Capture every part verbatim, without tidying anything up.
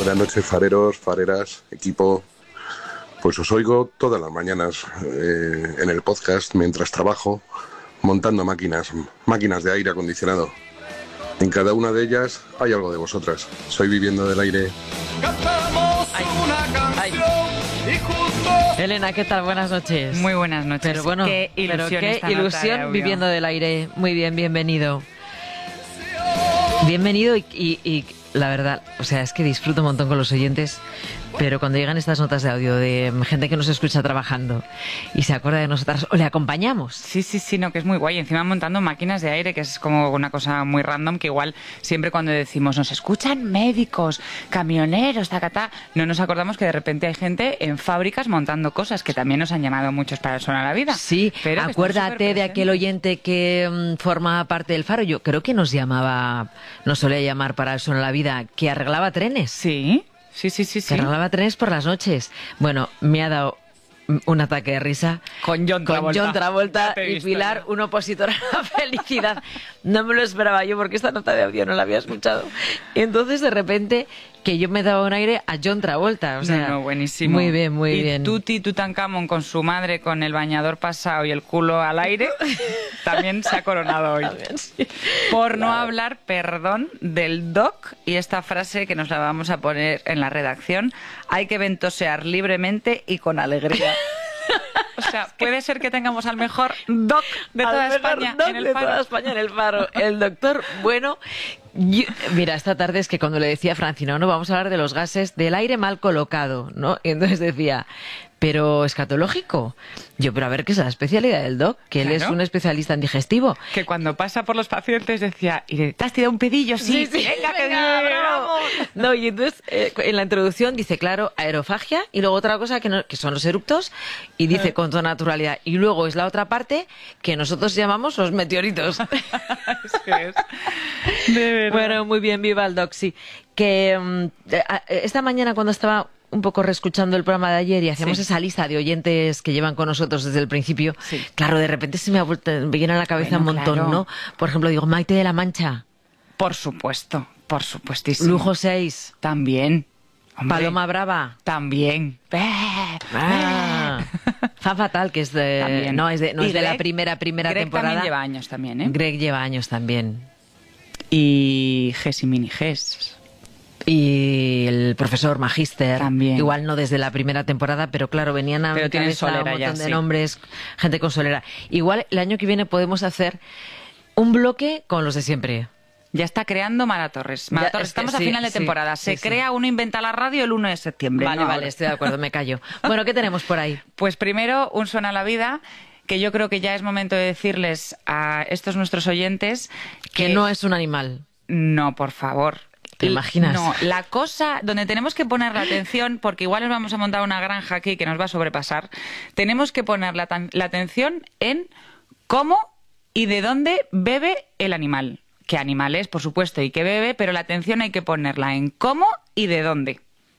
Buenas noches, fareros, fareras, equipo. Pues os oigo todas las mañanas eh, en el podcast mientras trabajo, montando máquinas, máquinas de aire acondicionado. En cada una de ellas hay algo de vosotras. Soy Viviendo del Aire. Ay, ay. Elena, ¿qué tal? Buenas noches. Muy buenas noches. Pero bueno, qué ilusión, pero qué esta ilusión nota de Viviendo del Aire. Muy bien, bienvenido. Bienvenido y, y, y la verdad, o sea, es que disfruto un montón con los oyentes, pero cuando llegan estas notas de audio de gente que nos escucha trabajando y se acuerda de nosotras o le acompañamos. Sí, sí, sí, no, que es muy guay. Encima montando máquinas de aire, que es como una cosa muy random, que igual siempre cuando decimos nos escuchan médicos, camioneros, tacatá, no nos acordamos que de repente hay gente en fábricas montando cosas que también nos han llamado muchos para el Suena la Vida. Sí, pero acuérdate de aquel oyente que um, forma parte del Faro. Yo creo que nos llamaba, nos solía llamar para el Suena la Vida, que arreglaba trenes. Sí. Sí, sí, sí, sí. Se arreglaba trenes por las noches. Bueno, me ha dado un ataque de risa con John Travolta, con John Travolta y Pilar, un opositor a la felicidad. No me lo esperaba yo porque esta nota de audio no la había escuchado. Y entonces de repente que yo me daba un aire a John Travolta. O sea, no, no, buenísimo. Muy bien, muy y bien. Tuti Tutankamón con su madre con el bañador pasado y el culo al aire también se ha coronado hoy. También, sí. Por no Claro. hablar, perdón, del doc y esta frase que nos la vamos a poner en la redacción: hay que ventosear libremente y con alegría. O sea, puede ser que tengamos al mejor doc de toda Al mejor España doc en el de Faro. toda España en el Faro. El doctor Bueno. Yo- mira, esta tarde es que cuando le decía a Francina, no, vamos a hablar de los gases del aire mal colocado, ¿no? Y entonces decía, pero escatológico. Yo, pero a ver, ¿qué es la especialidad del doc? Que él es Claro. un especialista en digestivo. Que cuando pasa por los pacientes decía, ¿y te has tirado un pedillo? Sí, Sí, sí, venga, que venga, bien, vamos. No, y entonces eh, en la introducción dice, claro, aerofagia, y luego otra cosa que, no- que son los eructos, y dice con toda naturalidad. Y luego es la otra parte que nosotros llamamos los meteoritos. Es que es. De verdad. Bueno, muy bien, viva el doc, sí. Que mm, eh, a- esta mañana cuando estaba un poco reescuchando el programa de ayer y hacíamos Sí. esa lista de oyentes que llevan con nosotros desde el principio, Sí. claro, de repente se me ha vuelto, me viene a la cabeza Bueno, un montón, claro. ¿no? Por ejemplo, digo, Maite de la Mancha, Por supuesto, por supuestísimo. Lujo seis, También. Hombre, Paloma Brava, También. ah, Fan Fatal, que es de, También. no es de, no Y es de la Greg- primera primera Greg temporada. también lleva años también, ¿eh? Greg lleva años también. Y Ges y Mini Ges. Y el profesor Magíster, También. igual no desde la primera temporada, pero claro, venían a Pero mi tienen cabeza solera un ya, montón de sí. nombres, gente con solera. Igual el año que viene podemos hacer un bloque con los de siempre. Ya está creando Mara Torres. Mara Ya, Torres, es que estamos a sí, final de sí, temporada. sí, Se sí. crea uno, inventa la radio el uno de septiembre. Vale, no vale, ahora. estoy de acuerdo, me callo. Bueno, ¿qué tenemos por ahí? Pues primero, un Suena a la Vida, que yo creo que ya es momento de decirles a estos nuestros oyentes Que no es un animal. No, por favor. ¿Te imaginas? No, la cosa donde tenemos que poner la atención, porque igual nos vamos a montar una granja aquí que nos va a sobrepasar, tenemos que poner la, tan- la atención en cómo y de dónde bebe el animal. ¿Qué animal es, por supuesto, y qué bebe? Pero la atención hay que ponerla en cómo y de dónde.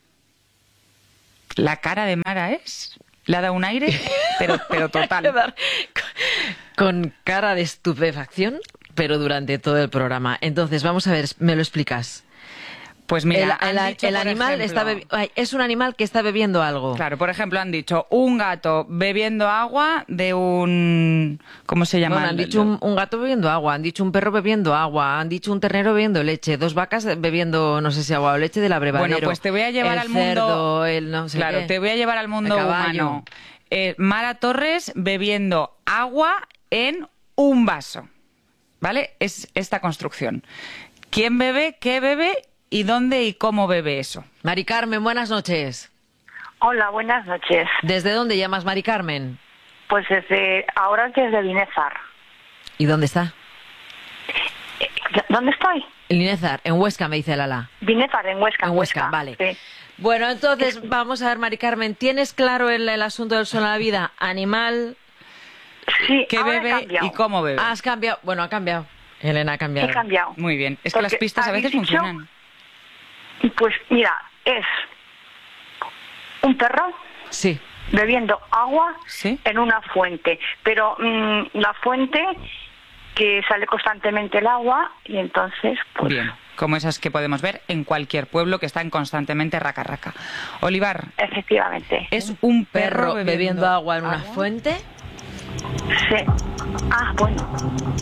La cara de Mara es... Le ha dado un aire, pero, pero total. Quedar con cara de estupefacción, pero durante todo el programa. Entonces, vamos a ver, me lo explicas. Pues mira, el, el- han dicho, el por animal ejemplo- está bebi- ay, es un animal que está bebiendo algo. Claro, por ejemplo, han dicho un gato bebiendo agua de un... ¿Cómo se llama? Bueno, han dicho un, un gato bebiendo agua, han dicho un perro bebiendo agua, han dicho un ternero bebiendo leche, dos vacas bebiendo, no sé si agua o leche del abrevadero. Bueno, pues te voy a llevar el al mundo... cerdo, el no sé Claro, qué. te voy a llevar al mundo El caballo. humano. Eh, Mara Torres bebiendo agua en un vaso. ¿Vale? Es esta construcción. ¿Quién bebe, qué bebe y dónde y cómo bebe eso? Mari Carmen, buenas noches. Hola, buenas noches. ¿Desde dónde llamas, Mari Carmen? Pues desde ahora desde Linézar. ¿Y dónde está? Eh, ¿Dónde estoy? En Linézar, en Huesca, me dice Lala. Linézar, en Huesca. En Huesca, vale. Sí. Bueno, entonces, vamos a ver, Mari Carmen, ¿tienes claro el, el asunto del Suena la Vida? Animal, Sí, ¿Qué ahora he bebe cambiado. y cómo bebe? has cambiado, bueno, ha cambiado. Elena ha cambiado. He cambiado. Muy bien. Es que Porque las pistas a habéis veces dicho- funcionan. Pues mira, es un perro Sí. bebiendo agua Sí. en una fuente, pero mm, la fuente que sale constantemente el agua y entonces pues Bien. como esas que podemos ver en cualquier pueblo que están constantemente raca raca. Olivar, Efectivamente. es un perro, Perro bebiendo agua en una fuente. Sí. Ah, bueno.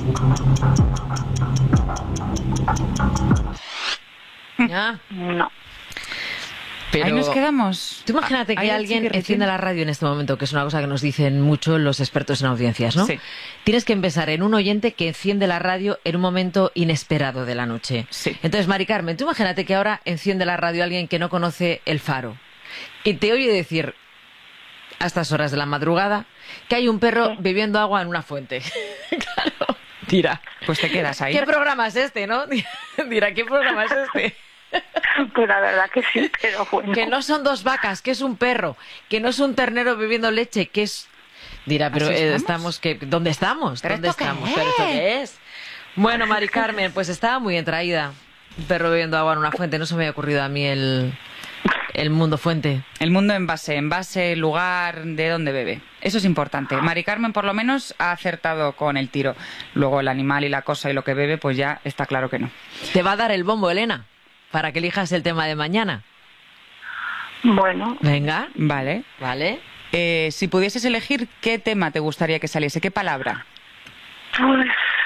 Ya. No. Pero Ahí nos quedamos. tú imagínate Ahí que el alguien chiquirritín. enciende la radio en este momento, que es una cosa que nos dicen mucho los expertos en audiencias, ¿no? Sí. Tienes que empezar en un oyente que enciende la radio en un momento inesperado de la noche. Sí. Entonces, Mari Carmen, tú imagínate que ahora enciende la radio alguien que no conoce El Faro y te oye decir a estas horas de la madrugada que hay un perro Sí. bebiendo agua en una fuente. Claro. Dirá, Pues te quedas ahí. ¿qué programa es este, no? Dirá, ¿qué programa es este? Pues la verdad que sí, pero bueno. Que no son dos vacas, que es un perro, que no es un ternero bebiendo leche, que es... Dirá, pero ¿Así eh, estamos? estamos, que ¿dónde estamos? ¿Pero ¿Dónde esto qué estamos? es? ¿Pero esto qué es? Bueno, Mari Carmen, pues estaba muy entraída. Un perro bebiendo agua en una fuente, no se me había ocurrido a mí el, el mundo fuente. El mundo en base, en base, lugar, de dónde bebe. Eso es importante. Mari Carmen, por lo menos, ha acertado con el tiro. Luego el animal y la cosa y lo que bebe, pues ya está claro que no. Te va a dar el bombo, Elena, para que elijas el tema de mañana. Bueno, Venga, Vale. ¿vale? Eh, si pudieses elegir, ¿qué tema te gustaría que saliese? ¿Qué palabra? pues...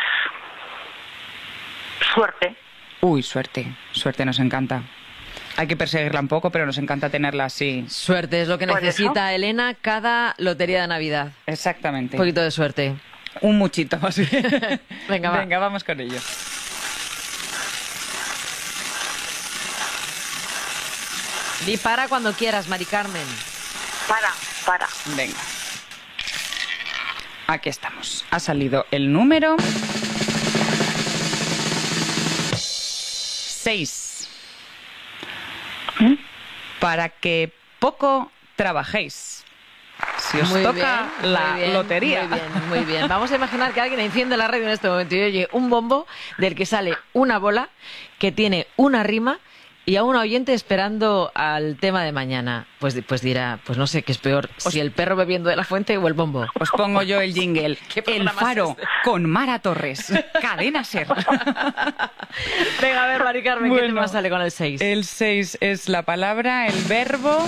Suerte. Uy, suerte. Suerte nos encanta. Hay que perseguirla un poco, pero nos encanta tenerla así. Suerte es lo que ¿Por necesita Elena cada lotería de Navidad. Exactamente. Un poquito de suerte. Un muchito más bien. Venga, va. Venga, vamos con ello. Di para cuando quieras, Mari Carmen. Para, para. Venga. Aquí estamos. Ha salido el número... seis. ¿Mm? Para que poco trabajéis. Si os Muy toca bien, la muy bien, lotería. Muy bien, muy bien. Vamos a imaginar que alguien enciende la radio en este momento y oye un bombo del que sale una bola que tiene una rima y a un oyente esperando al tema de mañana. Pues, pues dirá, pues no sé qué es peor, si el perro bebiendo de la fuente o el bombo. Os pongo yo el jingle. ¿Qué El programa es Faro este? con Mara Torres. Cadena Ser. Venga, a ver, Mari Carmen, ¿qué Bueno, tema sale con el seis? El seis es la palabra, el verbo...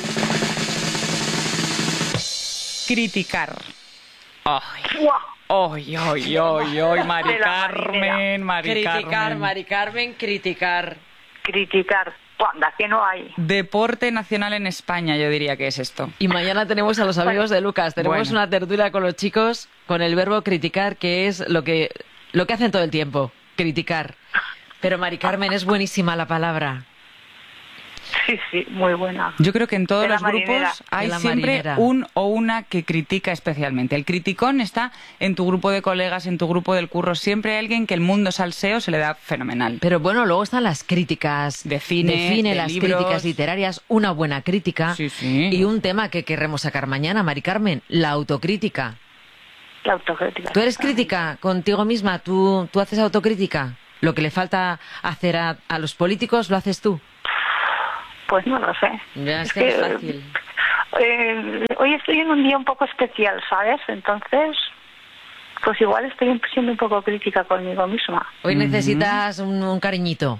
criticar. Ay, ¡Guau! ay, ay, ay, ay, Mari De la Carmen, marinera. Mari Criticar, Carmen. Mari Carmen, criticar. Criticar. Anda, que no hay. Deporte nacional en España, yo diría que es esto. Y mañana tenemos a los amigos de Lucas. Tenemos Bueno. una tertulia con los chicos con el verbo criticar, que es lo que, lo que hacen todo el tiempo, criticar. Pero Mari Carmen, es buenísima la palabra. Sí, sí, muy buena. Yo creo que en todos De la los grupos marinera. hay De la siempre marinera. un o una que critica especialmente. El criticón está en tu grupo de colegas, en tu grupo del curro. Siempre hay alguien que el mundo salseo se le da fenomenal. Pero bueno, luego están las críticas De cine, de las libros. críticas literarias, una buena crítica Sí, sí. y un tema que querremos sacar mañana, Mari Carmen, la autocrítica. La autocrítica. ¿Tú eres crítica contigo misma? ¿Tú, tú haces autocrítica? Lo que le falta hacer a, a los políticos lo haces tú. Pues no lo sé. Ya, es que no es fácil. eh, hoy estoy en un día un poco especial, ¿sabes? Entonces, pues igual estoy siendo un poco crítica conmigo misma. Hoy necesitas un, un cariñito.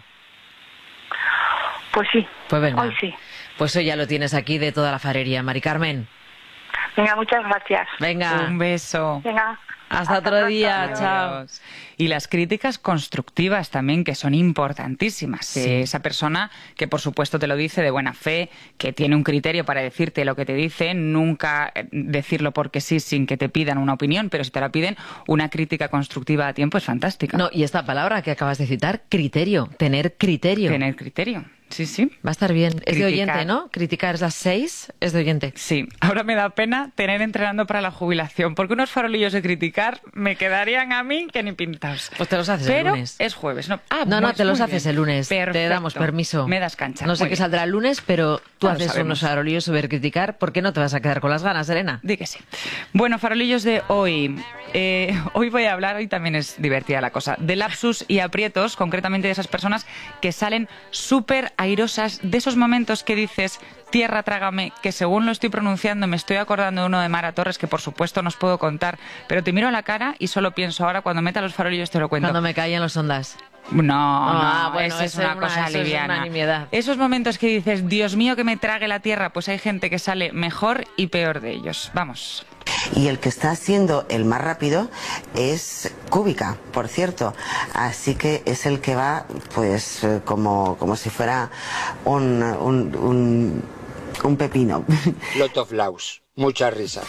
Pues sí. Pues venga. Hoy sí. Pues hoy ya lo tienes aquí de toda la farería, Mari Carmen. Venga, muchas gracias. Venga, Un beso. Venga. hasta otro pronto. día, chao. Adiós. Y las críticas constructivas también, que son importantísimas. Sí. Eh, Esa persona que, por supuesto, te lo dice de buena fe, que tiene un criterio para decirte lo que te dice, nunca eh, decirlo porque sí, sin que te pidan una opinión, pero si te la piden, una crítica constructiva a tiempo es fantástica. No, y esta palabra que acabas de citar, criterio, tener criterio. Tener criterio. Sí, sí. Va a estar bien. Es de Criticar. oyente, ¿no? Criticar es las seis, es de oyente. Sí, ahora me da pena tener entrenando para la jubilación, porque unos farolillos de criticar me quedarían a mí que ni pintados. Pues te los haces Pero el lunes. es jueves, ¿no? Ah, No, no, pues te los muy haces bien. el lunes. Te Perfecto. damos permiso. Me das cancha. No sé Muy qué bien. saldrá el lunes, pero tú No lo haces sabemos. unos farolillos sobre criticar. ¿Por qué no te vas a quedar con las ganas, Elena? Di que sí. Bueno, farolillos de hoy. Eh, hoy voy a hablar, hoy también es divertida la cosa, de lapsus y aprietos, concretamente de esas personas que salen súper airosas, de esos momentos que dices, tierra trágame, que según lo estoy pronunciando me estoy acordando de uno de Mara Torres, que por supuesto no os puedo contar, pero te miro a la cara y solo pienso ahora, cuando meta los farolillos te lo cuento. Cuando me caían los ondas. No, no, Ah, bueno, eso es eso es una una- cosa eso es liviana. una nimiedad. Esos momentos que dices, Dios mío, que me trague la tierra, pues hay gente que sale mejor y peor de ellos. Vamos. Y el que está siendo el más rápido es Kubica, por cierto. Así que es el que va, pues, eh, como, como si fuera un, un, un, un pepino. Lot of Laus. Muchas risas.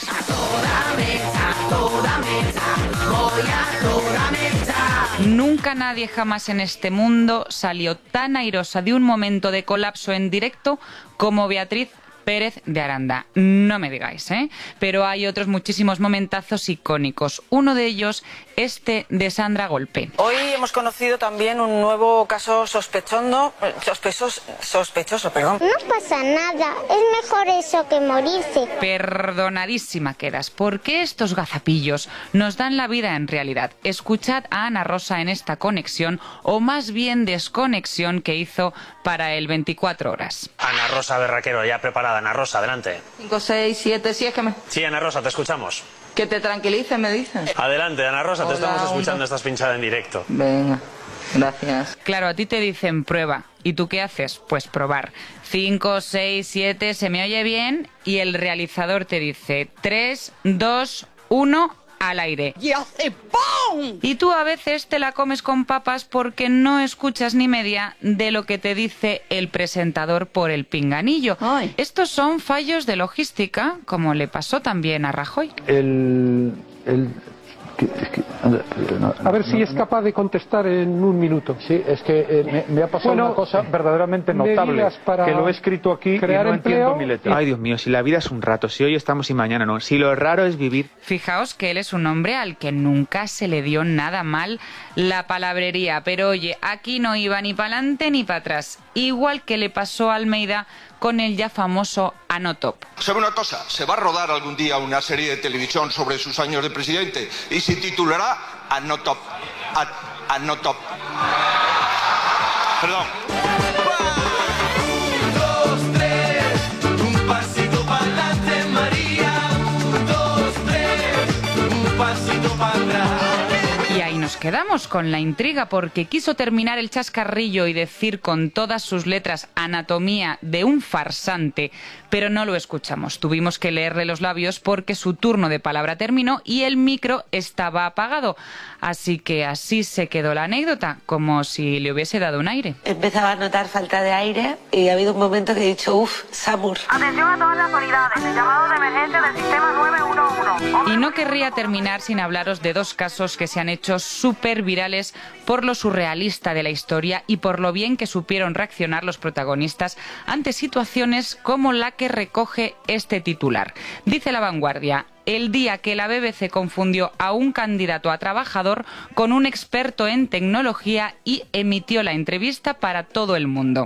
Nunca nadie jamás en este mundo salió tan airosa de un momento de colapso en directo como Beatriz Pérez de Aranda. No me digáis, ¿eh? Pero hay otros muchísimos momentazos icónicos. Uno de ellos, este de Sandra Golpe. Hoy hemos conocido también un nuevo caso sospechoso, sospechoso, sospechoso, perdón. No pasa nada, es mejor eso que morirse. Perdonadísima quedas, porque estos gazapillos nos dan la vida en realidad. Escuchad a Ana Rosa en esta conexión, o más bien desconexión que hizo para el veinticuatro horas. Ana Rosa Berraquero, ya preparada. Ana Rosa, adelante. cinco, seis, siete, sí, es que me... Sí, Ana Rosa, te escuchamos. Que te tranquilices, me dices. Adelante, Ana Rosa, te Hola, estamos escuchando, uno. estás pinchada en directo. Venga, gracias. Claro, a ti te dicen prueba. ¿Y tú qué haces? Pues probar. cinco, seis, siete, ¿se me oye bien? Y el realizador te dice tres, dos, uno... al aire. ¡Y hace ¡pum! Y tú a veces te la comes con papas porque no escuchas ni media de lo que te dice el presentador por el pinganillo. Ay. Estos son fallos de logística, como le pasó también a Rajoy. El, el, que- es que- no, A ver si no, es capaz de contestar en un minuto. Sí, es que eh, me, me ha pasado Bueno, una cosa verdaderamente notable, medidas para que lo he escrito aquí y crear no empleo entiendo mi letra. Ay, Dios mío, si la vida es un rato, si hoy estamos y mañana no, si lo raro es vivir. Fijaos que él es un hombre al que nunca se le dio nada mal la palabrería, pero oye, aquí no iba ni para adelante ni para atrás, igual que le pasó a Almeida con el ya famoso Anotop. ¿Sabe una cosa? Se va a rodar algún día una serie de televisión sobre sus años de presidente y se titulará Anotop. A- Anotop. Perdón. Un, dos, tres, un pasito para adelante, María. Un, dos, tres, un pasito para atrás. Y ahí nos quedamos con la intriga porque quiso terminar el chascarrillo y decir con todas sus letras anatomía de un farsante, pero no lo escuchamos. Tuvimos que leerle los labios porque su turno de palabra terminó y el micro estaba apagado. Así que así se quedó la anécdota, como si le hubiese dado un aire. Empezaba a notar falta de aire y ha habido un momento que he dicho, uff, Samur. Atención a todas las unidades, el llamado de emergencia del sistema nueve uno uno. Y no querría terminar sin hablaros de dos casos que se han hecho súper virales por lo surrealista de la historia y por lo bien que supieron reaccionar los protagonistas ante situaciones como la que recoge este titular. Dice La Vanguardia: el día que la B B C confundió a un candidato a trabajador con un experto en tecnología y emitió la entrevista para todo el mundo.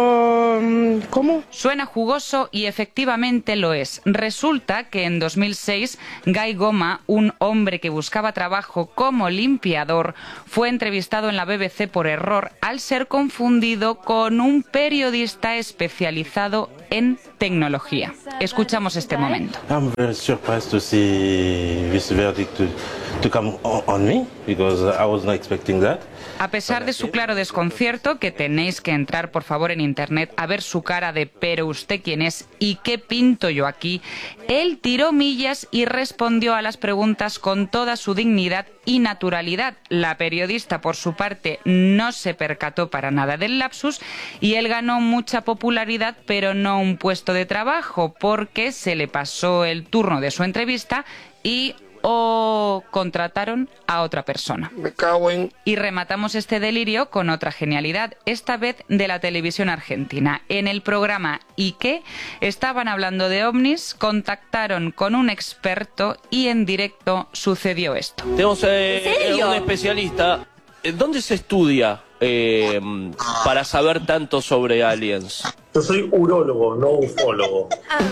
¿Cómo? Suena jugoso y efectivamente lo es. Resulta que en dos mil seis, Guy Goma, un hombre que buscaba trabajo como limpiador, fue entrevistado en la B B C por error al ser confundido con un periodista especializado en tecnología. Escuchamos este momento. I'm very surprised to see this verdict to, to come on, on me because I was not expecting that. A pesar de su claro desconcierto, que tenéis que entrar por favor en internet a ver su cara de ¿pero usted quién es y qué pinto yo aquí?, él tiró millas y respondió a las preguntas con toda su dignidad y naturalidad. La periodista, por su parte, no se percató para nada del lapsus y él ganó mucha popularidad, pero no un puesto de trabajo, porque se le pasó el turno de su entrevista y o contrataron a otra persona. Me cago en... Y rematamos este delirio con otra genialidad, esta vez de la televisión argentina. En el programa ¿Y qué? Estaban hablando de ovnis, contactaron con un experto y en directo sucedió esto. Tenemos eh, un especialista. ¿Dónde se estudia eh, para saber tanto sobre aliens? Yo soy urólogo, no ufólogo.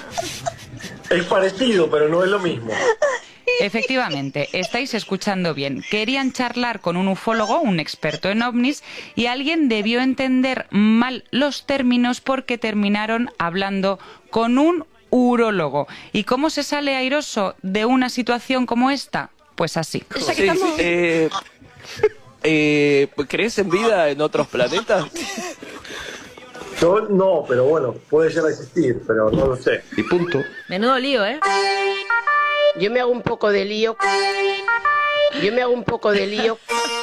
Es parecido, pero no es lo mismo. Efectivamente, estáis escuchando bien. Querían charlar con un ufólogo, un experto en ovnis, y alguien debió entender mal los términos porque terminaron hablando con un urólogo. ¿Y cómo se sale airoso de una situación como esta? Pues así. Sí, sí, eh, eh, ¿crees en vida en otros planetas? Yo no, pero bueno, puede llegar a existir, pero no lo sé. Y punto. Menudo lío, ¿eh? Yo me hago un poco de lío. Yo me hago un poco de lío.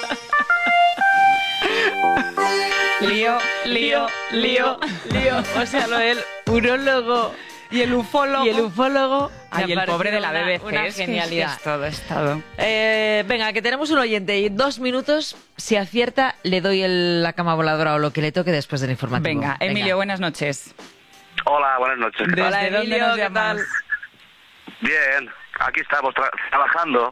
Lío, lío, lío, lío. O sea, lo del urólogo y el ufólogo. Y el ufólogo. Ay, el pobre de la B B C. Una es que genialidad. Es todo, es todo. Eh, venga, que tenemos un oyente y dos minutos. Si acierta, le doy el, la cama voladora o lo que le toque después del informativo. Venga, Emilio, venga. Buenas noches. Hola, buenas noches. ¿Desde Hola, dónde Emilio, nos ¿qué llamas? tal? Bien, aquí estamos tra trabajando.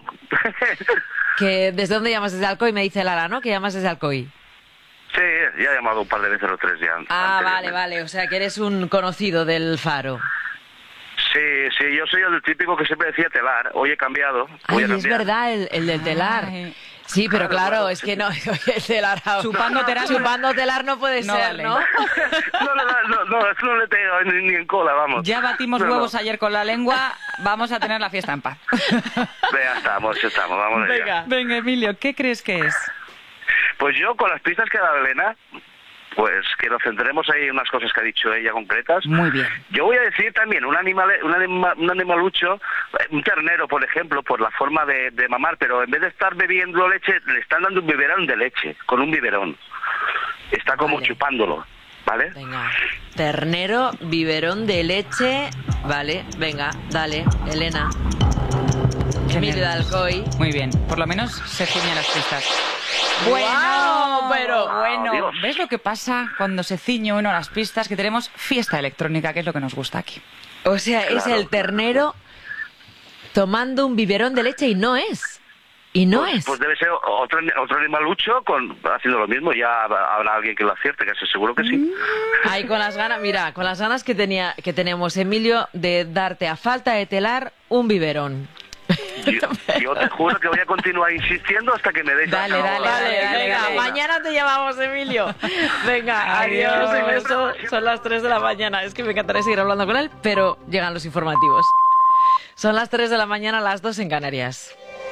Que, ¿desde dónde llamas? Desde Alcoy, me dice Lara, ¿no? Que llamas desde Alcoy. Sí, ya he llamado un par de veces o tres ya. Ah, vale, vale. O sea, que eres un conocido del Faro. Sí, sí, yo soy el típico que siempre decía telar. Hoy he cambiado. Voy Ay, a es cambiar. verdad, el, el del telar. Ay. Sí, pero Claro, claro, claro, es sí, que sí. no, el telar, Chupando telar- chupando telar no puede No ser, vale. ¿no? No, le da- no, no, eso no le tengo ni, ni en cola, vamos. Ya batimos No, no. huevos ayer con la lengua, vamos a tener la fiesta en paz. Ya estamos, ya estamos, vamos allá. Venga. Venga, Emilio, ¿qué crees que es? Pues yo, con las pistas que ha dado Elena, pues que nos centremos ahí en unas cosas que ha dicho ella concretas. Muy bien. Yo voy a decir también un animal, un, anima, un animalucho, eh, un ternero, por ejemplo, por la forma de, de mamar, pero en vez de estar bebiendo leche, le están dando un biberón de leche, con un biberón. Está como Vale. chupándolo, ¿vale? Venga, ternero, biberón de leche. Vale, venga, dale, Elena. Emilio de Alcoy. Muy bien, por lo menos se ciñen las pistas. Bueno, pero bueno, Dios. ¿ves lo que pasa cuando se ciñe uno a las pistas? Que tenemos fiesta electrónica, que es lo que nos gusta aquí. O sea, es Claro, el ternero tomando un biberón de leche y no es. Y no pues, es. pues debe ser otro, otro animalucho con, haciendo lo mismo. Ya habrá alguien que lo acierte, que estoy seguro que sí. Ay, con las ganas, mira, con las ganas que tenía, que tenemos, Emilio, de darte a falta de telar un biberón. Yo, yo te juro que voy a continuar insistiendo hasta que me deis la Dale, cama dale, voladora. dale, dale, venga, dale. mañana te llamamos, Emilio. Venga, adiós, Adiós. un beso. Son las tres de la mañana. Es que me encantaría seguir hablando con él, pero llegan los informativos. Son las tres de la mañana, las dos en Canarias.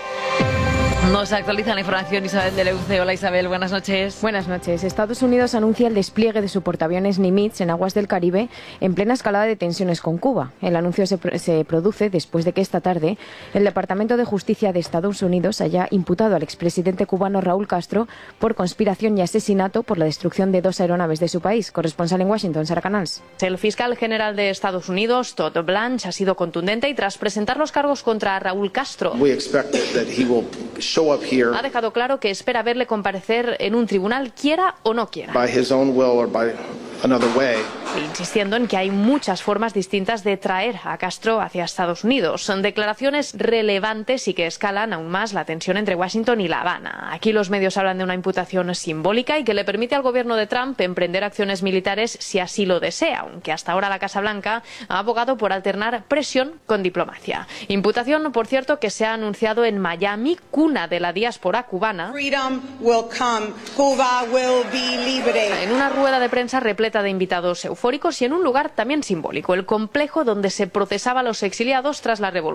Nos actualiza la información Isabel de Leuce. Hola Isabel, buenas noches. Buenas noches. Estados Unidos anuncia el despliegue de su portaaviones Nimitz en aguas del Caribe en plena escalada de tensiones con Cuba. El anuncio se, se produce después de que esta tarde el Departamento de Justicia de Estados Unidos haya imputado al expresidente cubano Raúl Castro por conspiración y asesinato por la destrucción de dos aeronaves de su país. Corresponsal en Washington, Sara Canals. El fiscal general de Estados Unidos, Todd Blanche, ha sido contundente y tras presentar los cargos contra Raúl Castro, ha dejado claro que espera verle comparecer en un tribunal, quiera o no quiera, insistiendo en que hay muchas formas distintas de traer a Castro hacia Estados Unidos. Son declaraciones relevantes y que escalan aún más la tensión entre Washington y La Habana. Aquí los medios hablan de una imputación simbólica y que le permite al gobierno de Trump emprender acciones militares si así lo desea, aunque hasta ahora la Casa Blanca ha abogado por alternar presión con diplomacia. Imputación, por cierto, que se ha anunciado en Miami, cuna de la diáspora cubana, en una rueda de prensa repleta de invitados eufóricos y en un lugar también simbólico, el complejo donde se procesaba a los exiliados tras la revolución.